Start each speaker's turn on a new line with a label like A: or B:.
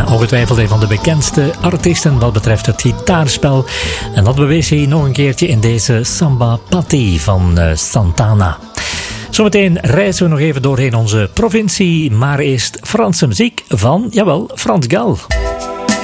A: Ongetwijfeld een van de bekendste artiesten wat betreft het gitaarspel. En dat bewees hij nog een keertje in deze Samba Patti van Santana. Zometeen reizen we nog even doorheen onze provincie, maar eerst Franse muziek van, jawel, Frans Gal.